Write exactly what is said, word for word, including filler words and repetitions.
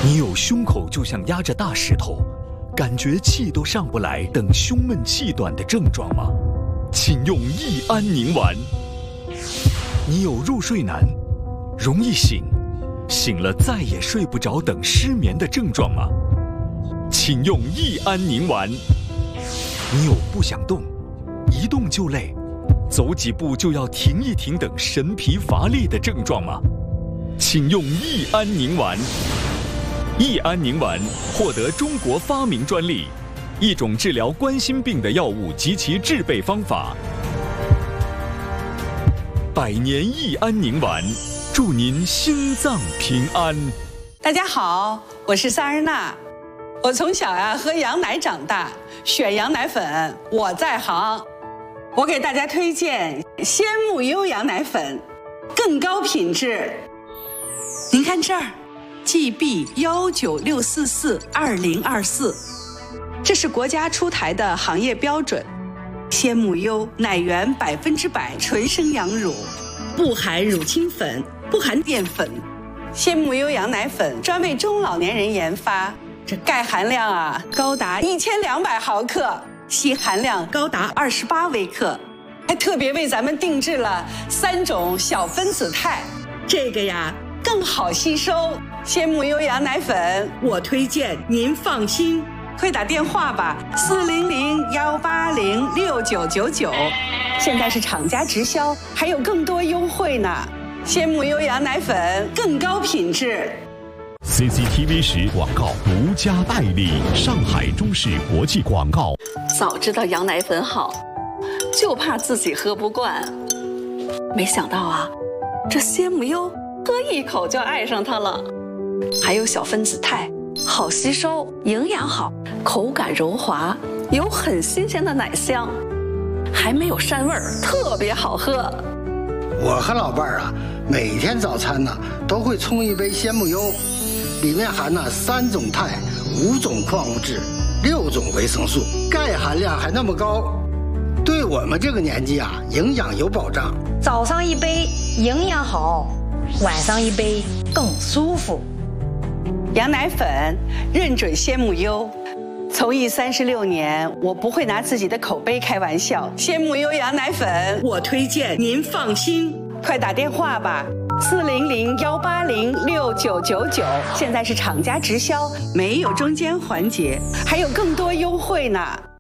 你有胸口就像压着大石头，感觉气都上不来等胸闷气短的症状吗？请用益安宁丸。你有入睡难、容易醒、醒了再也睡不着等失眠的症状吗？请用益安宁丸。你有不想动、一动就累、走几步就要停一停等神疲乏力的症状吗？请用益安宁丸。益安宁丸获得中国发明专利，一种治疗冠心病的药物及其制备方法。百年益安宁丸，祝您心脏平安。 大家好，我是萨日娜。我从小呀、啊、喝羊奶长大，选羊奶粉我在行。我给大家推荐鲜木优羊奶粉，更高品质。您看这儿 ，G B 幺九六四四二零二四，这是国家出台的行业标准。鲜木优奶源百分之百纯生羊乳，不含乳清粉，不含淀粉。鲜木优羊奶粉专为中老年人研发，这钙含量啊高达一千两百毫克，硒含量高达二十八微克，还特别为咱们定制了三种小分子肽，这个呀更好吸收。鲜木优羊奶粉，我推荐您放心。快打电话吧，四零零幺八零六九九九，现在是厂家直销，还有更多优惠呢。鲜木优羊奶粉更高品质。 C C T V 十广告独家代理，上海中视国际广告。 早知道羊奶粉好，就怕自己喝不惯。没想到啊，这鲜木优喝一口就爱上它了。还有小分子肽，好吸收，营养好，口感柔滑，有很新鲜的奶香，还没有膻味儿，特别好喝。 我和老伴儿啊，每天早餐呢都会冲一杯鲜木优，里面含了三种肽、五种矿物质、六种维生素，钙含量还那么高，对我们这个年纪啊，营养有保障。 早上一杯营养好，晚上一杯更舒服。 羊奶粉认准鲜木优，从艺三十六年，我不会拿自己的口碑开玩笑。鲜木优羊奶粉，我推荐您放心。快打电话吧，四零零幺八零六九九九，现在是厂家直销，没有中间环节，还有更多优惠呢。